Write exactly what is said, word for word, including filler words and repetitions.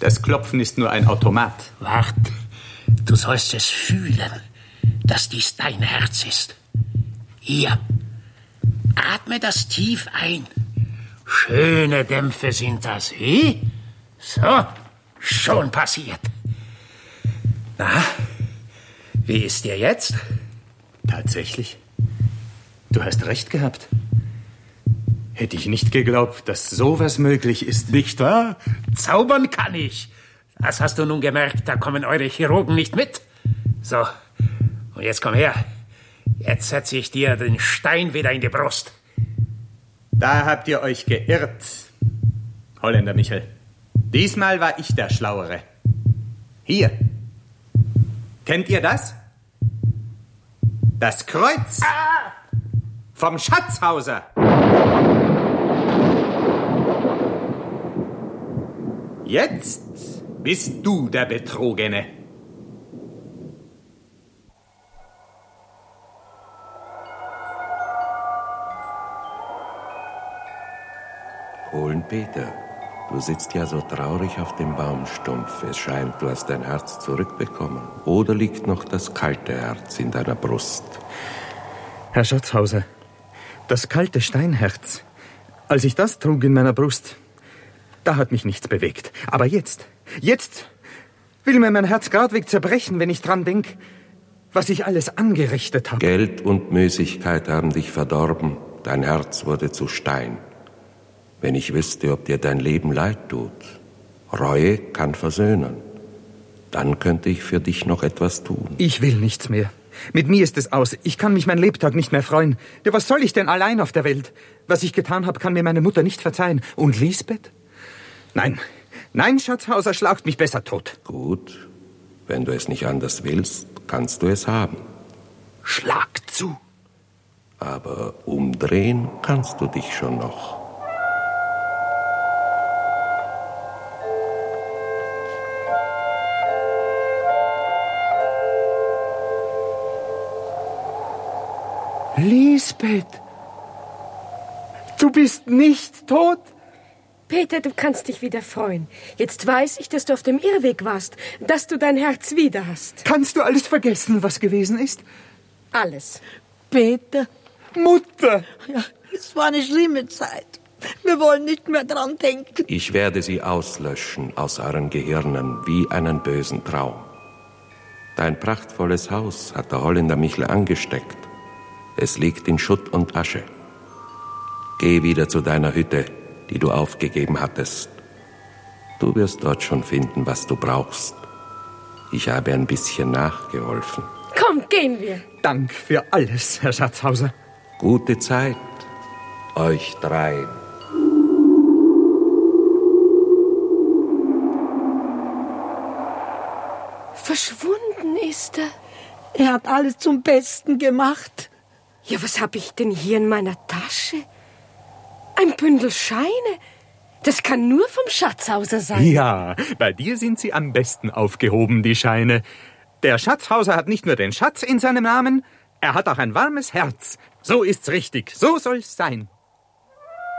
Das Klopfen ist nur ein Automat. Wart, du sollst es fühlen, dass dies dein Herz ist. Hier, atme das tief ein. Schöne Dämpfe sind das, eh? So, schon passiert. Na, wie ist dir jetzt? Tatsächlich? Du hast recht gehabt. Hätte ich nicht geglaubt, dass sowas möglich ist. Nicht wahr? Zaubern kann ich. Das hast du nun gemerkt, da kommen eure Chirurgen nicht mit. So, und jetzt komm her. Jetzt setze ich dir den Stein wieder in die Brust. Da habt ihr euch geirrt, Holländer Michel. Diesmal war ich der Schlauere. Hier. Kennt ihr das? Das Kreuz Ah! vom Schatzhauser. Jetzt bist du der Betrogene. Hohlen Peter, du sitzt ja so traurig auf dem Baumstumpf. Es scheint, du hast dein Herz zurückbekommen. Oder liegt noch das kalte Herz in deiner Brust? Herr Schatzhauser, das kalte Steinherz, als ich das trug in meiner Brust, da hat mich nichts bewegt. Aber jetzt, jetzt will mir mein Herz gradweg zerbrechen, wenn ich dran denk, was ich alles angerichtet habe. Geld und Müßigkeit haben dich verdorben. Dein Herz wurde zu Stein. Wenn ich wüsste, ob dir dein Leben leid tut. Reue kann versöhnen. Dann könnte ich für dich noch etwas tun. Ich will nichts mehr. Mit mir ist es aus. Ich kann mich mein Lebtag nicht mehr freuen. Ja, was soll ich denn allein auf der Welt? Was ich getan habe, kann mir meine Mutter nicht verzeihen. Und Lisbeth? Nein, nein, Schatzhauser, schlagt mich besser tot. Gut, wenn du es nicht anders willst, kannst du es haben. Schlag zu. Aber umdrehen kannst du dich schon noch. Lisbeth, du bist nicht tot? Peter, du kannst dich wieder freuen. Jetzt weiß ich, dass du auf dem Irrweg warst, dass du dein Herz wieder hast. Kannst du alles vergessen, was gewesen ist? Alles. Peter. Mutter. Ja, es war eine schlimme Zeit. Wir wollen nicht mehr dran denken. Ich werde sie auslöschen aus euren Gehirnen wie einen bösen Traum. Dein prachtvolles Haus hat der Holländer Michel angesteckt. Es liegt in Schutt und Asche. Geh wieder zu deiner Hütte, die du aufgegeben hattest. Du wirst dort schon finden, was du brauchst. Ich habe ein bisschen nachgeholfen. Komm, gehen wir. Dank für alles, Herr Schatzhauser. Gute Zeit, euch dreien. Verschwunden ist er. Er hat alles zum Besten gemacht. Ja, was habe ich denn hier in meiner Tasche? Ein Bündel Scheine. Das kann nur vom Schatzhauser sein. Ja, bei dir sind sie am besten aufgehoben, die Scheine. Der Schatzhauser hat nicht nur den Schatz in seinem Namen, er hat auch ein warmes Herz. So ist's richtig, so soll's sein.